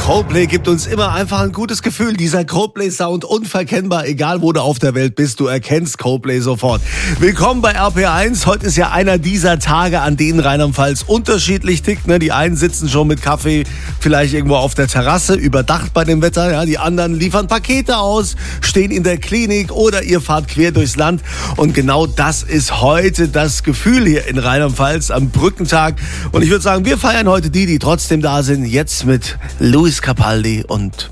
Coldplay gibt uns immer einfach ein gutes Gefühl. Dieser Coldplay-Sound unverkennbar, egal wo du auf der Welt bist, du erkennst Coldplay sofort. Willkommen bei RPR1. Heute ist ja einer dieser Tage, an denen Rheinland-Pfalz unterschiedlich tickt. Die einen sitzen schon mit Kaffee vielleicht irgendwo auf der Terrasse, überdacht bei dem Wetter. Ja, die anderen liefern Pakete aus, stehen in der Klinik oder ihr fahrt quer durchs Land. Und genau das ist heute das Gefühl hier in Rheinland-Pfalz am Brückentag. Und ich würde sagen, wir feiern heute die trotzdem da sind. Jetzt mit Lewis Capaldi und